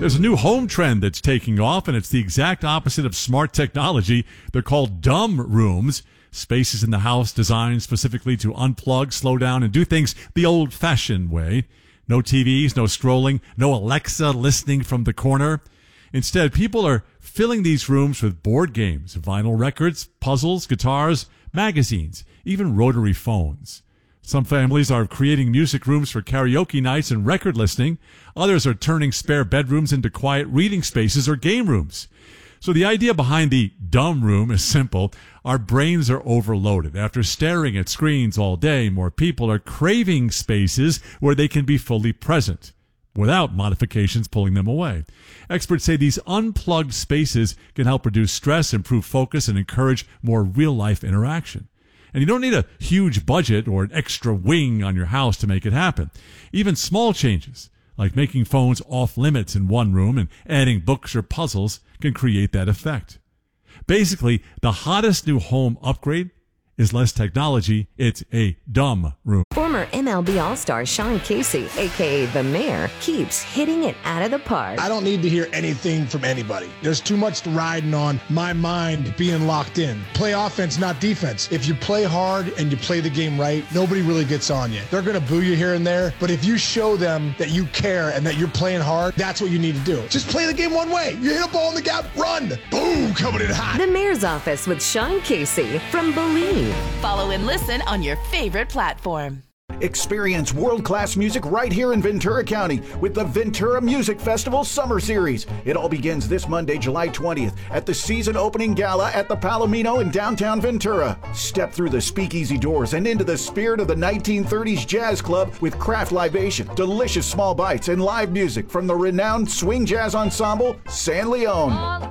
There's a new home trend that's taking off, and it's the exact opposite of smart technology. They're called dumb rooms, spaces in the house designed specifically to unplug, slow down, and do things the old-fashioned way. No TVs, no scrolling, no Alexa listening from the corner. Instead, people are filling these rooms with board games, vinyl records, puzzles, guitars, magazines, even rotary phones. Some families are creating music rooms for karaoke nights and record listening. Others are turning spare bedrooms into quiet reading spaces or game rooms. So the idea behind the dumb room is simple. Our brains are overloaded. After staring at screens all day, more people are craving spaces where they can be fully present, without modifications pulling them away. Experts say these unplugged spaces can help reduce stress, improve focus, and encourage more real-life interaction. And you don't need a huge budget or an extra wing on your house to make it happen. Even small changes, like making phones off limits in one room and adding books or puzzles, can create that effect. Basically, the hottest new home upgrade is less technology. It's a dumb room. Former MLB All-Star Sean Casey, a.k.a. The Mayor, keeps hitting it out of the park. I don't need to hear anything from anybody. There's too much riding on my mind being locked in. Play offense, not defense. If you play hard and you play the game right, nobody really gets on you. They're going to boo you here and there, but if you show them that you care and that you're playing hard, that's what you need to do. Just play the game one way. You hit a ball in the gap, run. Boom, coming in hot. The Mayor's Office with Sean Casey from Believe. Follow and listen on your favorite platform. Experience world-class music right here in Ventura County with the Ventura Music Festival Summer Series. It all begins this Monday, July 20th at the season opening gala at the Palomino in downtown Ventura. Step through the speakeasy doors and into the spirit of the 1930s jazz club with craft libation, delicious small bites, and live music from the renowned swing jazz ensemble San Leon.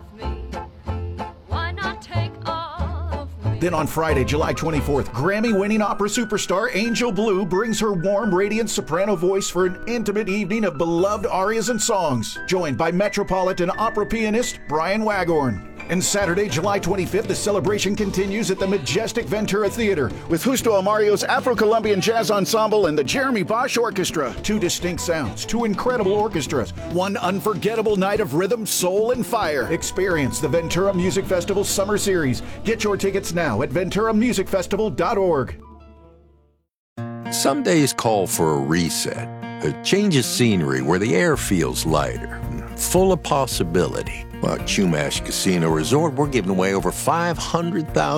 Then on Friday, July 24th, Grammy-winning opera superstar Angel Blue brings her warm, radiant soprano voice for an intimate evening of beloved arias and songs, joined by Metropolitan opera pianist Brian Waghorn. And Saturday, July 25th, the celebration continues at the majestic Ventura Theater with Justo Amario's Afro-Colombian Jazz Ensemble and the Jeremy Bosch Orchestra. Two distinct sounds, two incredible orchestras, one unforgettable night of rhythm, soul, and fire. Experience the Ventura Music Festival Summer Series. Get your tickets now at venturamusicfestival.org. Some days call for a reset, a change of scenery where the air feels lighter, full of possibility. Well, at Chumash Casino Resort, we're giving away over $500,000